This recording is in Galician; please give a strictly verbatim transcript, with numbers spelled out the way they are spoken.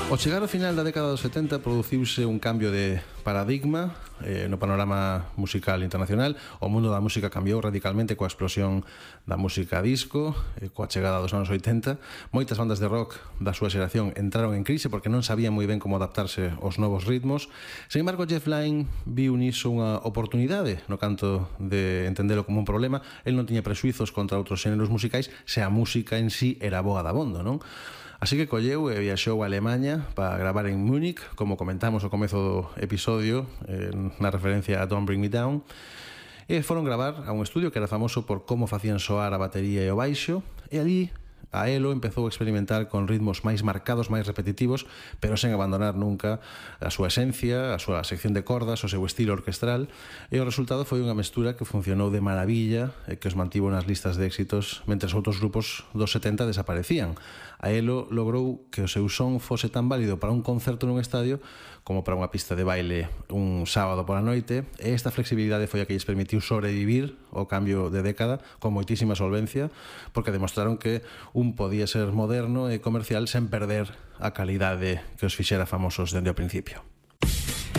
Ao chegar ao final da década dos setenta produciuse un cambio de paradigma eh, no panorama musical internacional. O mundo da música cambiou radicalmente coa explosión da música disco, eh, coa chegada dos anos oitenta. Moitas bandas de rock da súa xeración entraron en crise porque non sabían moi ben como adaptarse aos novos ritmos. Sen embargo, Jeff Lynne viu niso unha oportunidade no canto de entendelo como un problema. El non tiña presuizos contra outros xéneros musicais se a música en sí era boa dabondo, non? Así que colleu e viaxou a Alemanha para gravar en Múnich, como comentamos ao comezo do episodio, eh, na referencia a Don't Bring Me Down, e foron gravar a un estudio que era famoso por como facían soar a batería e o baixo, e ali a Elo empezou a experimentar con ritmos máis marcados, máis repetitivos, pero sen abandonar nunca a súa esencia, a súa sección de cordas, o seu estilo orquestral, e o resultado foi unha mestura que funcionou de maravilla e que os mantivo nas listas de éxitos mentre outros grupos dos setenta desaparecían. A Elo logrou que o seu son fose tan válido para un concerto nun estadio como para unha pista de baile un sábado pola noite, e esta flexibilidade foi a que lles permitiu sobrevivir ao cambio de década con moitísima solvencia, porque demostraron que un podía ser moderno e comercial sen perder a calidade que os fixera famosos dende o principio.